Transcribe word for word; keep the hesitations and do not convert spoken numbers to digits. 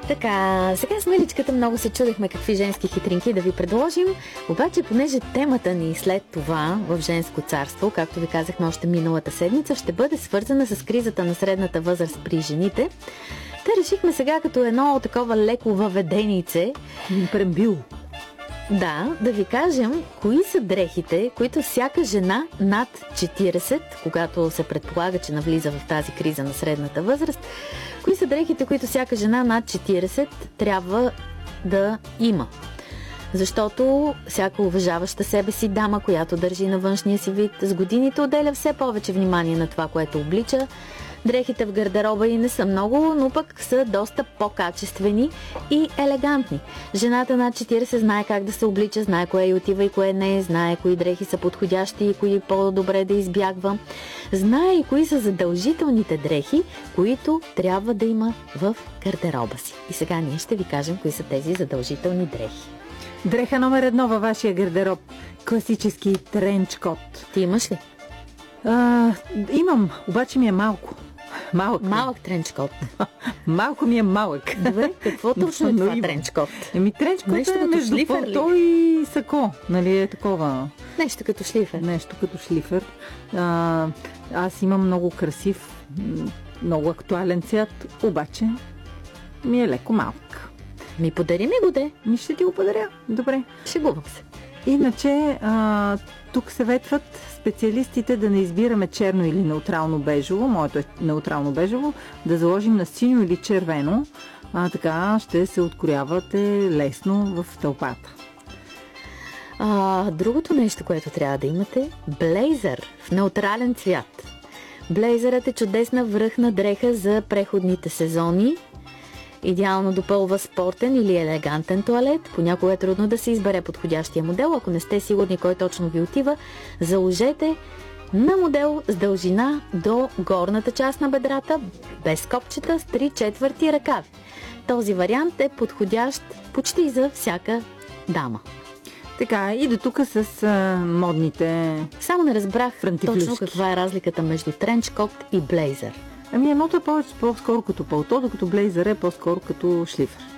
Така, сега с Миличката много се чудехме какви женски хитринки да ви предложим, обаче понеже темата ни след това в женско царство, както ви казахме още миналата седмица, ще бъде свързана с кризата на средната възраст при жените, те решихме сега като едно такова леко въведенице, прембил. Да, да ви кажем кои са дрехите, които всяка жена над четиридесет, когато се предполага, че навлиза в тази криза на средната възраст, кои са дрехите, които всяка жена над четиридесет трябва да има. Защото всяка уважаваща себе си дама, която държи на външния си вид, с годините отделя все повече внимание на това, което облича. Дрехите в гардероба и не са много, но пък са доста по-качествени и елегантни. Жената над четиридесет знае как да се облича, знае кое й отива и кое не, знае кои дрехи са подходящи и кои по-добре да избягва. Знае и кои са задължителните дрехи, които трябва да има в гардероба си. И сега ние ще ви кажем кои са тези задължителни дрехи. Дреха номер едно във вашия гардероб. Класически тренчкот. Ти имаш ли? А, имам, обаче ми е малко. Малък. Малък тренчкот. Малко ми е малък. Добре, какво точно е това тренчкот? Еми тренчкот нещо е между пълто и сако. Нали е такова? Нещо като шлифер. Нещо като шлифер. А, аз имам много красив, много актуален цвят, обаче ми е леко малък. Ми подари ми го, де. Ми ще ти го подаря. Добре. Шегувам се. Иначе, а, тук съветват специалистите да не избираме черно или неутрално бежево, моето е неутрално бежево, да заложим на синьо или червено, а така ще се откроявате лесно в тълпата. А, другото нещо, което трябва да имате, блейзър в неутрален цвят. Блейзърът е чудесна връхна дреха за преходните сезони. Идеално допълва спортен или елегантен тоалет. Понякога е трудно да се избере подходящия модел. Ако не сте сигурни кой точно ви отива, заложете на модел с дължина до горната част на бедрата, без копчета, с три четвърти ръкави. Този вариант е подходящ почти за всяка дама. Така, и до тук с а, модните... Само не разбрах франтифлюшки. Точно каква е разликата между тренчкот и блейзър. Ами едното е повече по-скоро като пълто, докато блейзър е по-скоро като шлифер.